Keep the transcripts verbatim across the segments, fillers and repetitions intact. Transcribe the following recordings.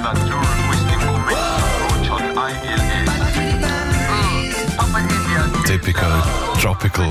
Typical Tropical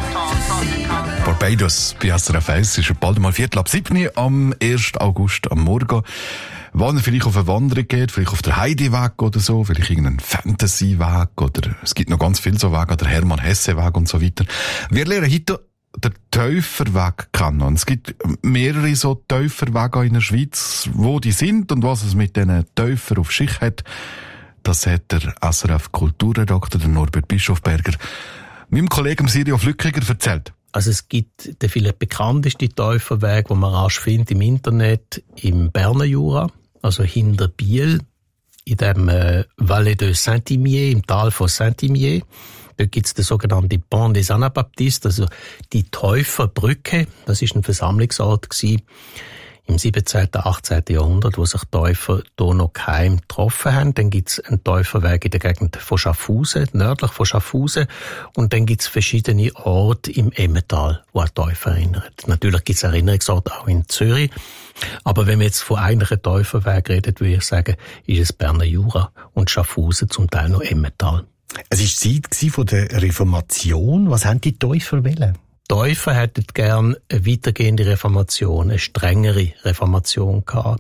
Barbados bei S R F eins ist bald mal Viertel ab sieben am ersten August am Morgen. Wenn ihr vielleicht auf eine Wanderung geht, vielleicht auf der Heideweg oder so, vielleicht irgendeinen Fantasy-Weg oder es gibt noch ganz viele so Wege, der Hermann-Hesse-Weg und so weiter. Wir lernen heute den Täuferweg kennen. Und es gibt mehrere so Täuferwege in der Schweiz, wo die sind und was es mit diesen Täufern auf sich hat. Das hat der S R F-Kulturredakteur, der Norbert Bischofberger, meinem Kollegen Sirio Flückiger erzählt. Also es gibt den vielleicht bekannteste Täuferweg, den man rasch findet im Internet, im Berner Jura, also hinter Biel, in dem äh, Vallée de Saint-Imier, im Tal von Saint-Imier. Dort gibt es den sogenannten Pont des Anabaptistes, also die Täuferbrücke. Das ist ein Versammlungsort gewesen im siebzehnten, achtzehnten Jahrhundert, wo sich Täufer hier noch geheim getroffen haben. Dann gibt es einen Täuferweg in der Gegend von Schaffhausen, nördlich von Schaffhausen. Und dann gibt es verschiedene Orte im Emmental, wo an Täufer erinnern. Natürlich gibt es Erinnerungsorte auch in Zürich. Aber wenn wir jetzt von eigentlichen Täuferweg reden, würde ich sagen, ist es Berner Jura und Schaffhausen, zum Teil noch Emmental. Es war die Zeit von der Reformation. Was haben die Täufer wollen? Die Täufer hätten gern eine weitergehende Reformation, eine strengere Reformation gehabt.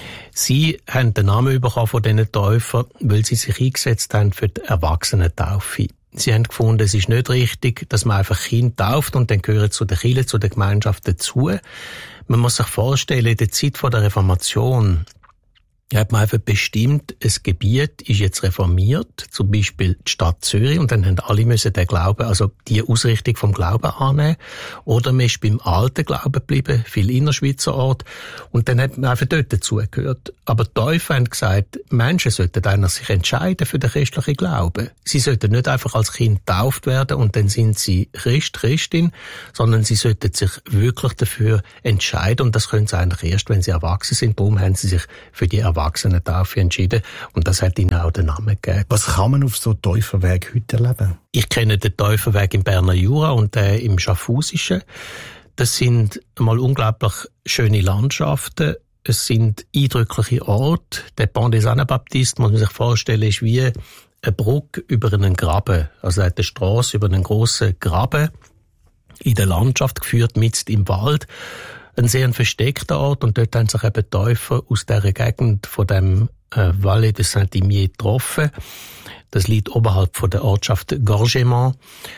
Sie haben den Namen bekommen von diesen Täufern, weil sie sich eingesetzt haben für die Erwachsenentaufe. Sie haben gefunden, es ist nicht richtig, dass man einfach Kinder tauft und dann gehören zu der Kirche, zu der Gemeinschaft dazu. Man muss sich vorstellen, in der Zeit der Reformation hat man einfach bestimmt, ein Gebiet ist jetzt reformiert, zum Beispiel die Stadt Zürich, und dann haben alle müssen den Glauben, also die Ausrichtung vom Glauben annehmen. Oder man ist beim alten Glauben geblieben, viel Innerschweizer Ort, und dann hat man einfach dort dazugehört. Aber die Täufer haben gesagt, Menschen sollten eigentlich sich entscheiden für den christlichen Glauben. Sie sollten nicht einfach als Kind getauft werden und dann sind sie Christ, Christin, sondern sie sollten sich wirklich dafür entscheiden, und das können sie eigentlich erst, wenn sie erwachsen sind. Darum haben sie sich für die Erwachsenentaufe entschieden, und das hat ihnen auch den Namen gegeben. Was kann man auf so einem Täuferweg heute erleben? Ich kenne den Täuferweg im Berner Jura und den im Schaffhausischen. Das sind mal unglaublich schöne Landschaften. Es sind eindrückliche Orte. Der Pont des Anabaptistes, muss man sich vorstellen, ist wie eine Brücke über einen Graben. Also er hat eine Strasse über einen grossen Graben in der Landschaft geführt, mitten im Wald. Ein sehr versteckter Ort, und dort haben sich eben Täufer aus dieser Gegend von dem äh, Vallée de Saint-Imier getroffen. Das liegt oberhalb von der Ortschaft Gorgement.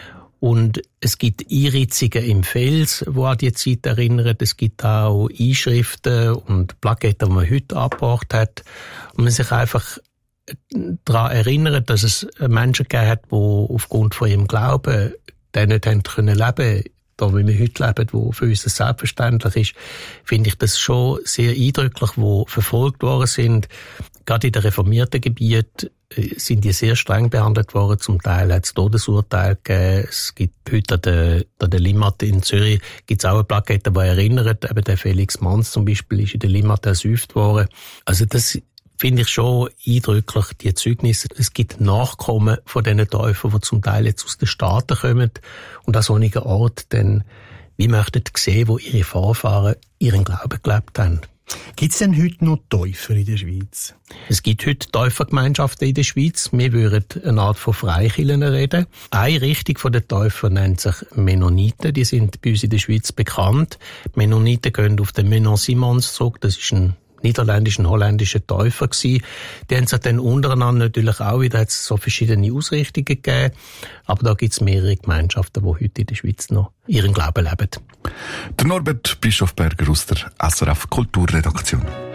Und es gibt Einritzungen im Fels, die an die Zeit erinnern. Es gibt auch Einschriften und Plaketten, die man heute angebracht hat. Und man sich einfach daran erinnert, dass es Menschen gegeben hat, die aufgrund von ihrem Glauben den nicht haben können leben, da wie wir heute leben, wo für uns das selbstverständlich ist, finde ich das schon sehr eindrücklich, wo verfolgt worden sind. Gerade in den reformierten Gebieten sind die sehr streng behandelt worden. Zum Teil hat es Todesurteile gegeben. Es gibt heute an der, an der Limmat in Zürich gibt es auch eine Plakette, die erinnert, eben der Felix Manz zum Beispiel ist in der Limmat ersäuft worden. Also das finde ich schon eindrücklich, die Zeugnisse. Es gibt Nachkommen von diesen Täufern, die zum Teil jetzt aus den Staaten kommen und an solchen Orten dann wie möchten sehen, wo ihre Vorfahren ihren Glauben gelebt haben. Gibt es denn heute noch Täufer in der Schweiz? Es gibt heute Täufergemeinschaften in der Schweiz. Wir würden eine Art von Freikirchen reden. Eine Richtung von den Täufern nennt sich Mennoniten. Die sind bei uns in der Schweiz bekannt. Mennoniten gehen auf den Menon Simons zurück. Das ist ein niederländischen, holländischen Täufer gewesen. Die haben sich dann untereinander natürlich auch wieder, hat es so verschiedene Ausrichtungen gegeben. Aber da gibt es mehrere Gemeinschaften, die heute in der Schweiz noch ihren Glauben leben. Der Norbert Bischofberger aus der S R F Kulturredaktion.